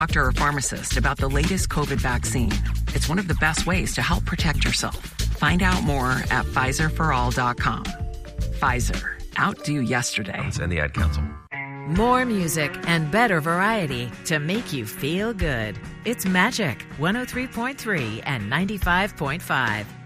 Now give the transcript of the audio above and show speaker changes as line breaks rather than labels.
doctor or pharmacist about the latest COVID vaccine. It's one of the best ways to help protect yourself. Find out more at PfizerForAll.com. Pfizer. Outdo yesterday.
And the Ad Council.
More music and better variety to make you feel good. It's Magic 103.3 and 95.5.